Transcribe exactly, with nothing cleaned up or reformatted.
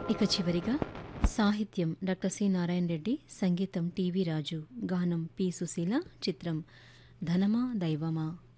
ఇక చివరిగా సాహిత్యం డాక్టర్ సి నారాయణ రెడ్డి, సంగీతం టీవీ రాజు, గానం పి సుశీల, చిత్రం ధనమా దైవమా.